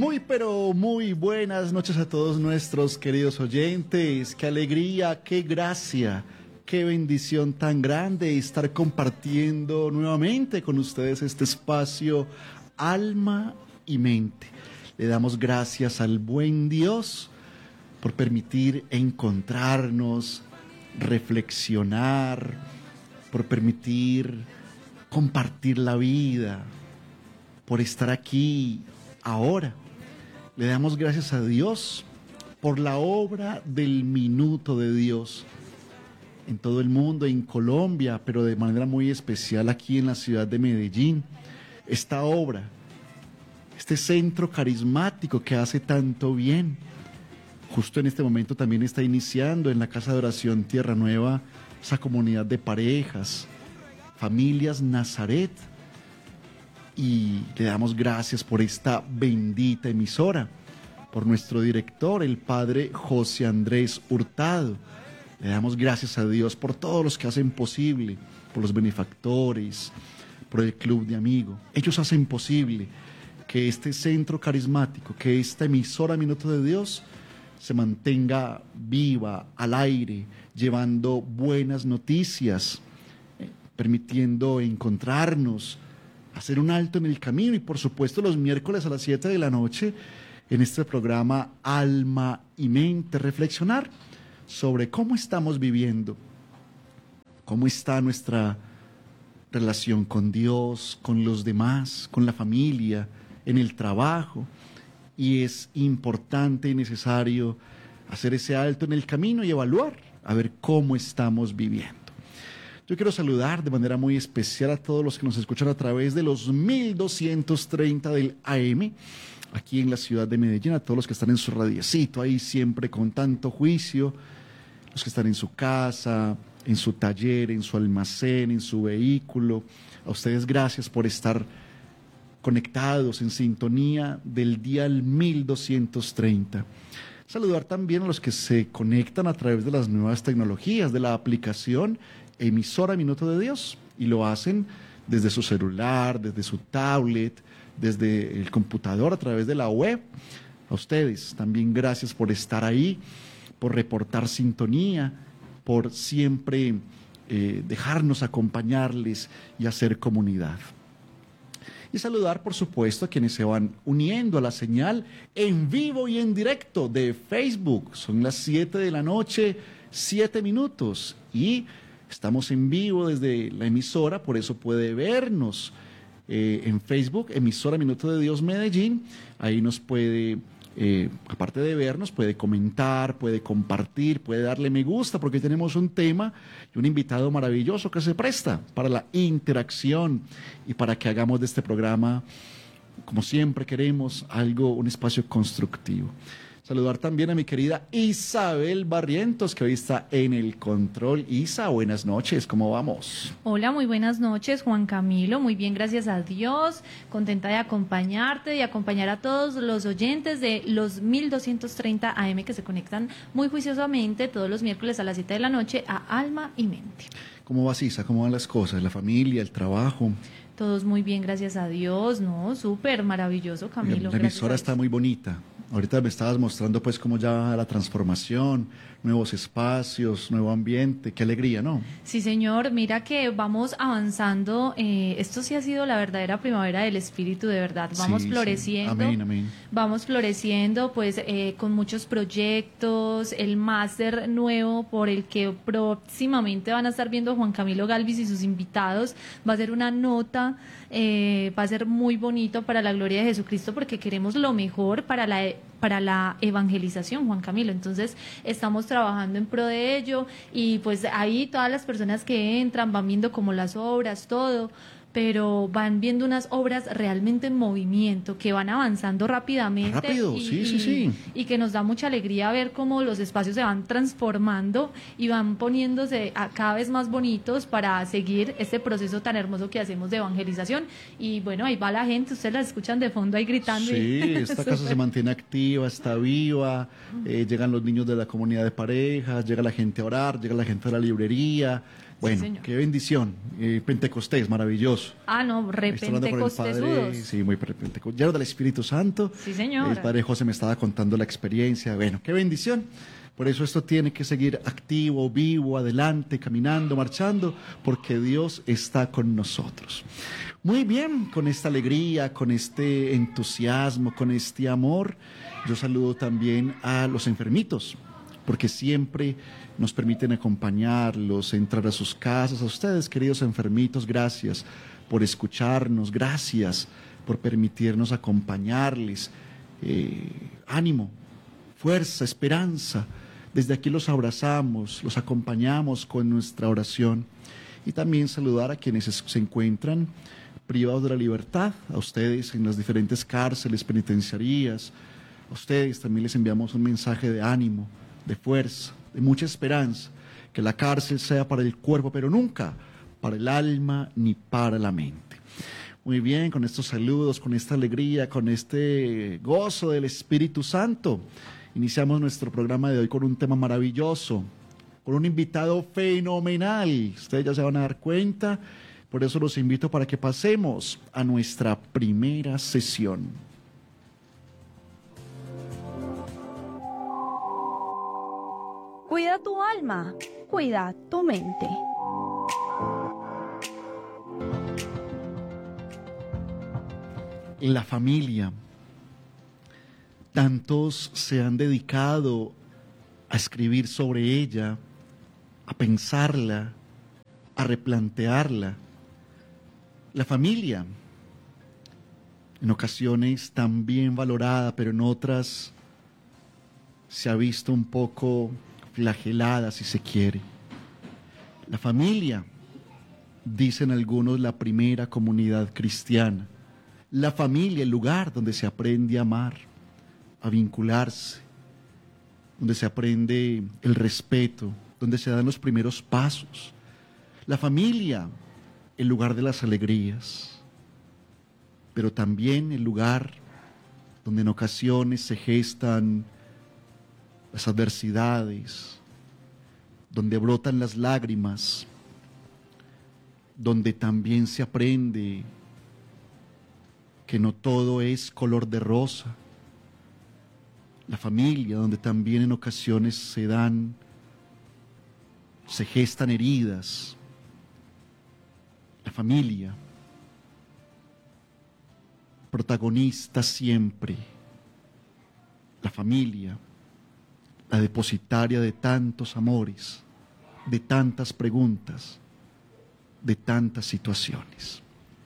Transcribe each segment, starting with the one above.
Muy pero muy buenas noches a todos nuestros queridos oyentes. Qué alegría, qué gracia, qué bendición tan grande estar compartiendo nuevamente con ustedes este espacio Alma y Mente. Le damos gracias al buen Dios por permitir encontrarnos, reflexionar, por permitir compartir la vida, por estar aquí ahora. Le damos gracias a Dios por la obra del Minuto de Dios en todo el mundo, en Colombia, pero de manera muy especial aquí en la ciudad de Medellín. Esta obra, este centro carismático que hace tanto bien, justo en este momento también está iniciando en la Casa de Oración Tierra Nueva esa comunidad de parejas, familias Nazaret. Y le damos gracias por esta bendita emisora, por nuestro director, el padre José Andrés Hurtado. Le damos gracias a Dios por todos los que hacen posible, por los benefactores, por el club de amigos. Ellos hacen posible que este centro carismático, que esta emisora Minuto de Dios se mantenga viva, al aire, llevando buenas noticias, permitiendo encontrarnos, hacer un alto en el camino y por supuesto los miércoles a las 7 de la noche en este programa Alma y Mente, reflexionar sobre cómo estamos viviendo, cómo está nuestra relación con Dios, con los demás, con la familia, en el trabajo. Y es importante y necesario hacer ese alto en el camino y evaluar a ver cómo estamos viviendo. Yo quiero saludar de manera muy especial a todos los que nos escuchan a través de los 1230 del AM, aquí en la ciudad de Medellín, a todos los que están en su radiecito, ahí siempre con tanto juicio, los que están en su casa, en su taller, en su almacén, en su vehículo. A ustedes gracias por estar conectados en sintonía del dial 1230. Saludar también a los que se conectan a través de las nuevas tecnologías, de la aplicación Emisora Minuto de Dios, y lo hacen desde su celular, desde su tablet, desde el computador, a través de la web. A ustedes también gracias por estar ahí, por reportar sintonía, por siempre dejarnos acompañarles y hacer comunidad. Y saludar, por supuesto, a quienes se van uniendo a la señal en vivo y en directo de Facebook. Son las 7 de la noche, 7 minutos, y estamos en vivo desde la emisora, por eso puede vernos en Facebook, emisora Minuto de Dios Medellín. Ahí nos puede, aparte de vernos, puede comentar, puede compartir, puede darle me gusta, porque tenemos un tema y un invitado maravilloso que se presta para la interacción y para que hagamos de este programa, como siempre queremos, un espacio constructivo. Saludar también a mi querida Isabel Barrientos, que hoy está en el control. Isa, buenas noches, ¿cómo vamos? Hola, muy buenas noches, Juan Camilo. Muy bien, gracias a Dios. Contenta de acompañarte y acompañar a todos los oyentes de los 1230 AM que se conectan muy juiciosamente todos los miércoles a las 7 de la noche a Alma y Mente. ¿Cómo vas, Isa? ¿Cómo van las cosas? ¿La familia, el trabajo? Todos muy bien, gracias a Dios, ¿no? Súper maravilloso, Camilo. La emisora está muy bonita. Ahorita me estabas mostrando pues cómo ya va la transformación, nuevos espacios, nuevo ambiente, qué alegría, ¿no? Sí, señor, mira que vamos avanzando, esto sí ha sido la verdadera primavera del espíritu, de verdad, vamos floreciendo, sí. Amén, amén. Vamos floreciendo pues con muchos proyectos, el máster nuevo por el que próximamente van a estar viendo Juan Camilo Galvis y sus invitados, va a ser una nota, va a ser muy bonito para la gloria de Jesucristo porque queremos lo mejor para la evangelización, Juan Camilo. Entonces estamos trabajando en pro de ello y pues ahí todas las personas que entran van viendo como las obras, todo, pero van viendo unas obras realmente en movimiento, que van avanzando rápidamente. Rápido, sí. Y que nos da mucha alegría ver cómo los espacios se van transformando y van poniéndose cada vez más bonitos para seguir este proceso tan hermoso que hacemos de evangelización. Y bueno, ahí va la gente, ustedes la escuchan de fondo ahí gritando. Sí, esta casa se mantiene activa, está viva, llegan los niños de la comunidad de parejas, llega la gente a orar, llega la gente de la librería, Bueno, señor. qué bendición. Pentecostés, maravilloso. Ah, no, Estoy hablando con el padre, repentecostesudos. sí, muy pentecostés, lleno del Espíritu Santo. Sí, señora. El padre José me estaba contando la experiencia. Bueno, qué bendición. Por eso esto tiene que seguir activo, vivo, adelante, caminando, marchando, porque Dios está con nosotros. Muy bien, con esta alegría, con este entusiasmo, con este amor, yo saludo también a los enfermitos, porque siempre nos permiten acompañarlos, entrar a sus casas. A ustedes, queridos enfermitos, gracias por escucharnos, gracias por permitirnos acompañarles. Ánimo, fuerza, esperanza. Desde aquí los abrazamos, los acompañamos con nuestra oración. Y también saludar a quienes se encuentran privados de la libertad, a ustedes en las diferentes cárceles, penitenciarías. A ustedes también les enviamos un mensaje de ánimo, de fuerza, de mucha esperanza, que la cárcel sea para el cuerpo, pero nunca para el alma ni para la mente. Muy bien, con estos saludos, con esta alegría, con este gozo del Espíritu Santo, iniciamos nuestro programa de hoy con un tema maravilloso, con un invitado fenomenal. Ustedes ya se van a dar cuenta, por eso los invito para que pasemos a nuestra primera sesión. Cuida tu alma, cuida tu mente. La familia. Tantos se han dedicado a escribir sobre ella, a pensarla, a replantearla. La familia, en ocasiones tan bien valorada, pero en otras se ha visto un poco flagelada, si se quiere. La familia, dicen algunos, la primera comunidad cristiana. La familia, el lugar donde se aprende a amar, a vincularse, donde se aprende el respeto, donde se dan los primeros pasos. La familia, el lugar de las alegrías, pero también el lugar donde en ocasiones se gestan las adversidades, donde brotan las lágrimas, donde también se aprende que no todo es color de rosa. La familia, donde también en ocasiones se gestan heridas. La familia, protagonista siempre. La familia, la depositaria de tantos amores, de tantas preguntas, de tantas situaciones.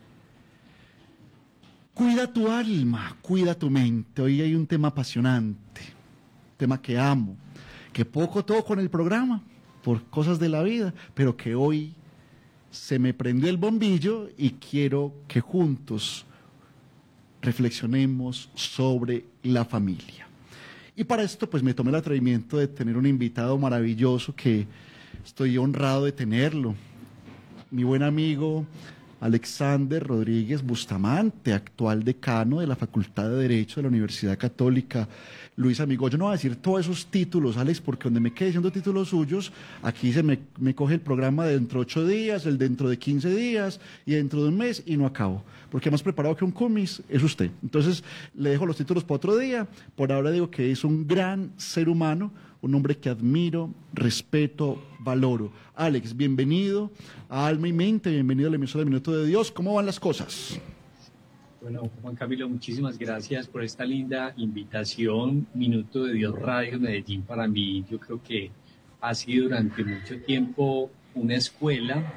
Cuida tu alma, cuida tu mente. Hoy hay un tema apasionante, un tema que amo, que poco toco en el programa por cosas de la vida, pero que hoy se me prendió el bombillo y quiero que juntos reflexionemos sobre la familia. Y para esto pues me tomé el atrevimiento de tener un invitado maravilloso que estoy honrado de tenerlo. Mi buen amigo Alexander Rodríguez Bustamante, actual decano de la Facultad de Derecho de la Universidad Católica Luis Amigo. Yo no voy a decir todos esos títulos, Alex, porque donde me quede diciendo títulos suyos, aquí me coge el programa de dentro de 8 días, el dentro de 15 días y dentro de un mes y no acabo. Porque más preparado que un cumis es usted. Entonces le dejo los títulos para otro día. Por ahora digo que es un gran ser humano, un hombre que admiro, respeto, valoro. Alex, bienvenido a Alma y Mente, bienvenido a la emisora de Minuto de Dios. ¿Cómo van las cosas? Bueno, Juan Camilo, muchísimas gracias por esta linda invitación. Minuto de Dios Radio Medellín para mí, yo creo que ha sido durante mucho tiempo una escuela.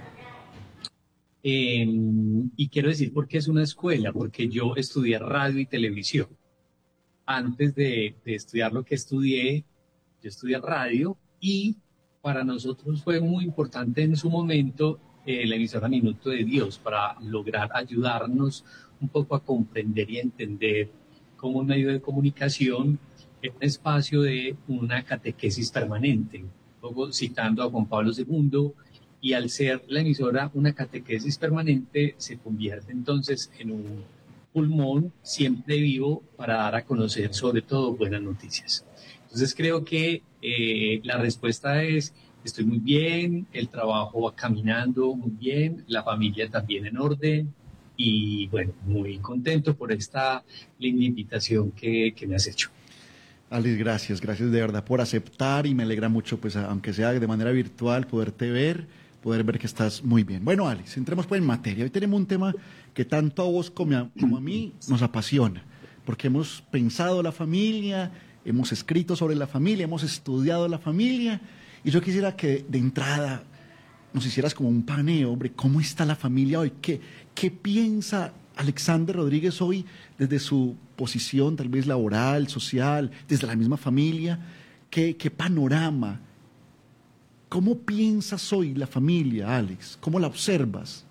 Y quiero decir por qué es una escuela, porque yo estudié radio y televisión. Antes de estudiar lo que estudié, yo estudié radio y para nosotros fue muy importante en su momento la emisora Minuto de Dios para lograr ayudarnos un poco a comprender y entender cómo un medio de comunicación es un espacio de una catequesis permanente. Luego citando a Juan Pablo II, y al ser la emisora una catequesis permanente se convierte entonces en un pulmón siempre vivo para dar a conocer sobre todo buenas noticias. Entonces creo que la respuesta es estoy muy bien, el trabajo va caminando muy bien, la familia también en orden y bueno, muy contento por esta linda invitación que me has hecho. Alex, gracias, gracias de verdad por aceptar y me alegra mucho, pues aunque sea de manera virtual, poderte ver, poder ver que estás muy bien. Bueno, Alex, entremos pues en materia. Hoy tenemos un tema que tanto a vos como a mí nos apasiona, porque hemos pensado la familia, hemos escrito sobre la familia, hemos estudiado la familia, y yo quisiera que de entrada nos hicieras como un paneo, hombre, ¿cómo está la familia hoy? ¿Qué piensa Alexander Rodríguez hoy desde su posición tal vez laboral, social, desde la misma familia? ¿Qué panorama? ¿Cómo piensas hoy la familia, Alex? ¿Cómo la observas?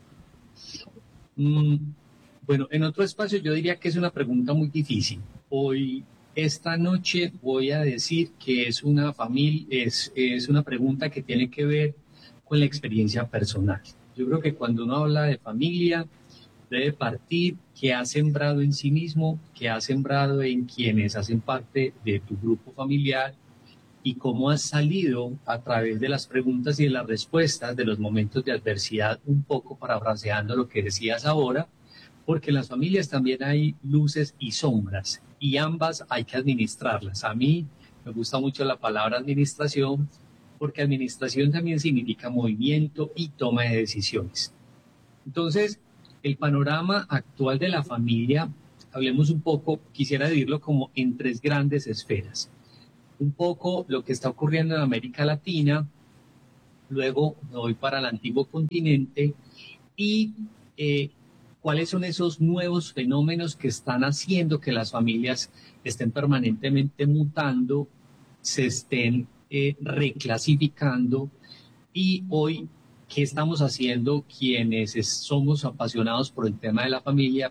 Mm, bueno, en otro espacio yo diría que es una pregunta muy difícil. Hoy, esta noche voy a decir que es una familia, es una pregunta que tiene que ver con la experiencia personal. Yo creo que cuando uno habla de familia, debe partir que ha sembrado en sí mismo, que ha sembrado en quienes hacen parte de tu grupo familiar y cómo has salido a través de las preguntas y de las respuestas de los momentos de adversidad, un poco parafraseando lo que decías ahora, porque en las familias también hay luces y sombras y ambas hay que administrarlas. A mí me gusta mucho la palabra administración porque administración también significa movimiento y toma de decisiones. Entonces, el panorama actual de la familia, hablemos un poco, quisiera dividirlo como en tres grandes esferas. Un poco lo que está ocurriendo en América Latina, luego me voy para el antiguo continente y cuáles son esos nuevos fenómenos que están haciendo que las familias estén permanentemente mutando, se estén reclasificando y hoy qué estamos haciendo quienes somos apasionados por el tema de la familia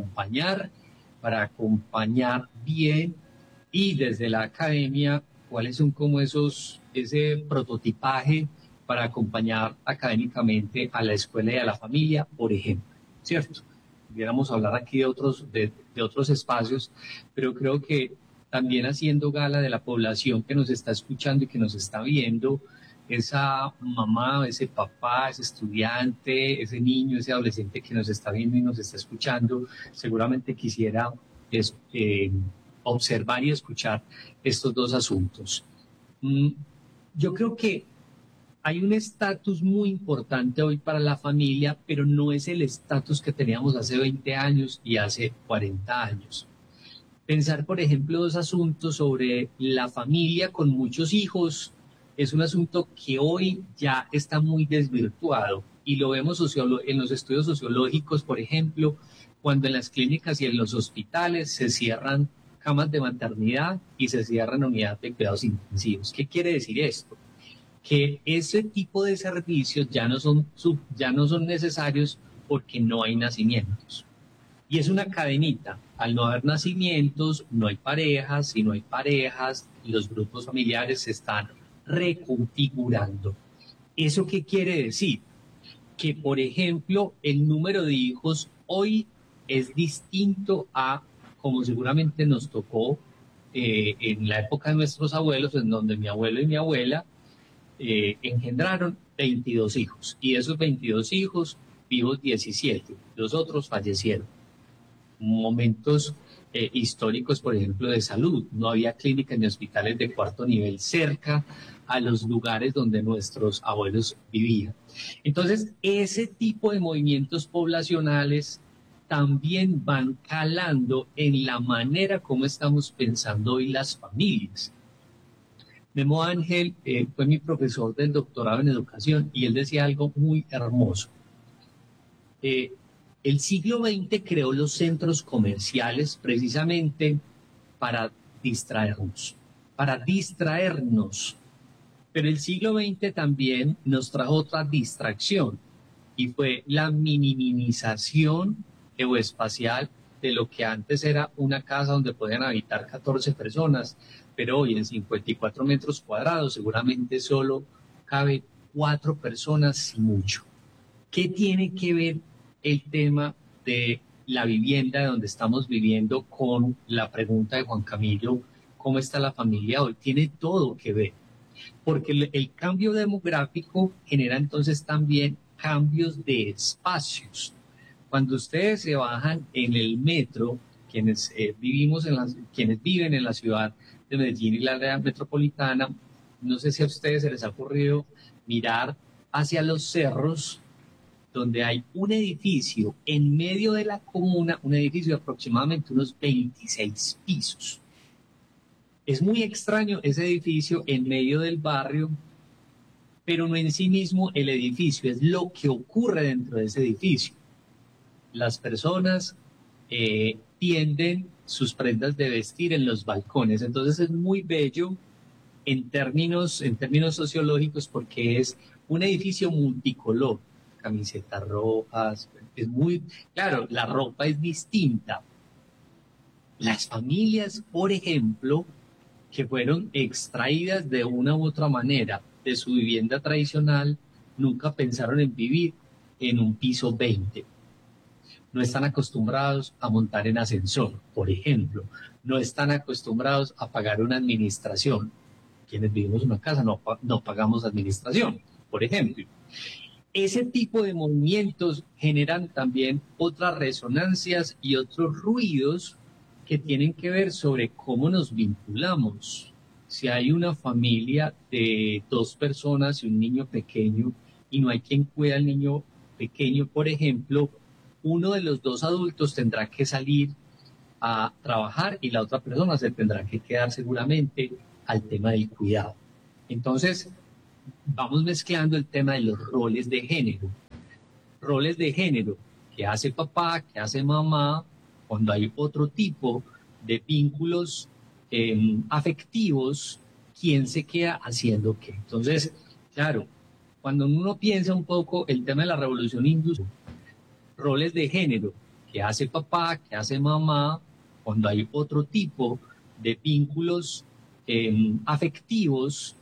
para acompañar bien y desde la academia, cuáles son como ese prototipaje para acompañar académicamente a la escuela y a la familia, por ejemplo, ¿cierto? Pudiéramos hablar aquí de otros espacios, pero creo que también haciendo gala de la población que nos está escuchando y que nos está viendo, esa mamá, ese papá, ese estudiante, ese niño, ese adolescente que nos está viendo y nos está escuchando, seguramente quisiera observar y escuchar estos dos asuntos. Yo creo que hay un estatus muy importante hoy para la familia, pero no es el estatus que teníamos hace 20 años y hace 40 años. Pensar, por ejemplo, dos asuntos sobre la familia con muchos hijos es un asunto que hoy ya está muy desvirtuado y lo vemos en los estudios sociológicos, por ejemplo, cuando en las clínicas y en los hospitales se cierran camas de maternidad y se cierran unidades de cuidados intensivos. ¿Qué quiere decir esto? Que ese tipo de servicios ya no son necesarios porque no hay nacimientos. Y es una cadenita. Al no haber nacimientos, no hay parejas. Si no hay parejas, los grupos familiares se están reconfigurando. ¿Eso qué quiere decir? Que, por ejemplo, el número de hijos hoy es distinto a como seguramente nos tocó en la época de nuestros abuelos, en donde mi abuelo y mi abuela engendraron 22 hijos. Y de esos 22 hijos, vivos 17. Los otros fallecieron. Momentos históricos, por ejemplo, de salud. No había clínicas ni hospitales de cuarto nivel cerca a los lugares donde nuestros abuelos vivían. Entonces, ese tipo de movimientos poblacionales también van calando en la manera como estamos pensando hoy las familias. Memo Ángel fue mi profesor del doctorado en educación y él decía algo muy hermoso. El siglo XX creó los centros comerciales precisamente para distraernos, Pero el siglo XX también nos trajo otra distracción y fue la minimización geoespacial de lo que antes era una casa donde podían habitar 14 personas, pero hoy en 54 metros cuadrados seguramente solo cabe 4 personas si mucho. ¿Qué tiene que ver el tema de la vivienda de donde estamos viviendo con la pregunta de Juan Camilo, ¿cómo está la familia hoy? Tiene todo que ver. porque el cambio demográfico genera entonces también cambios de espacios. Cuando ustedes se bajan en el metro, quienes quienes viven en la ciudad de Medellín y la área metropolitana, no sé si a ustedes se les ha ocurrido mirar hacia los cerros, donde hay un edificio en medio de la comuna, un edificio de aproximadamente unos 26 pisos. Es muy extraño ese edificio en medio del barrio, pero no en sí mismo el edificio, es lo que ocurre dentro de ese edificio. Las personas tienden sus prendas de vestir en los balcones, entonces es muy bello en términos sociológicos porque es un edificio multicolor, camisetas rojas, es muy, claro, la ropa es distinta. Las familias, por ejemplo, que fueron extraídas de una u otra manera de su vivienda tradicional, nunca pensaron en vivir en un piso 20. No están acostumbrados a montar en ascensor, por ejemplo. No están acostumbrados a pagar una administración. Quienes vivimos en una casa no pagamos administración, por ejemplo. Ese tipo de movimientos generan también otras resonancias y otros ruidos que tienen que ver sobre cómo nos vinculamos. Si hay una familia de 2 personas y un niño pequeño y no hay quien cuida al niño pequeño, por ejemplo, uno de los 2 adultos tendrá que salir a trabajar y la otra persona se tendrá que quedar seguramente al tema del cuidado. Entonces, vamos mezclando el tema de los roles de género. Roles de género, que hace papá, que hace mamá, cuando hay otro tipo de vínculos afectivos, ¿quién se queda haciendo qué? Entonces, claro, cuando uno piensa un poco el tema de la revolución industrial, roles de género, que hace papá, que hace mamá, cuando hay otro tipo de vínculos afectivos,